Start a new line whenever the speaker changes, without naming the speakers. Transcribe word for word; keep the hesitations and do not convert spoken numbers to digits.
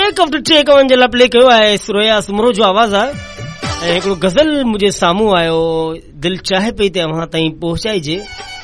take off the tech one जे लाइ play कयो आहे सुरैया सुमरो जो आवाज़ आहे ऐं हिकिड़ो गज़ल मुंहिंजे साम्हूं आयो दिलि चाहे पई त अव्हां ताईं पहुचाइजे